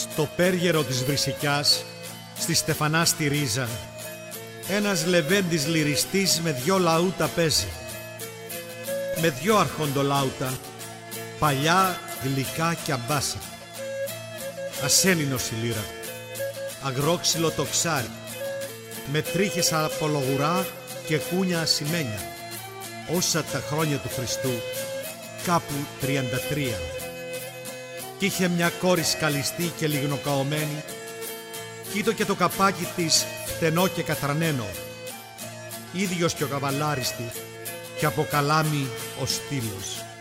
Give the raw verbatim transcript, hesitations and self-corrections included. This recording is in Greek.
Στο πέργερο της Βρυσικιάς, στη Στεφανά στη Ρίζα, ένας λεβέντης λυριστής με δυο λαούτα παίζει. Με δυο αρχοντολάουτα, παλιά, γλυκά και αμπάσα. Ασένινος η λύρα, αγρόξυλο το ξάρι, με τρίχες από λογουρά και κούνια ασημένια, όσα τα χρόνια του Χριστού, κάπου τριάντα τρία. Κι είχε μια κόρη σκαλιστή και λιγνοκαωμένη, κι είδω και το καπάκι της φτενό και κατρανένο, ίδιος και ο καβαλάριστη, και από καλάμι ο στήλος.